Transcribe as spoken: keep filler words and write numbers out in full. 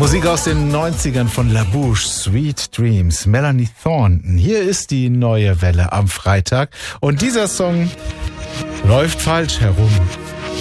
Musik aus den neunzigern von La Bouche, Sweet Dreams, Melanie Thornton. Hier ist die neue Welle am Freitag und dieser Song läuft falsch herum.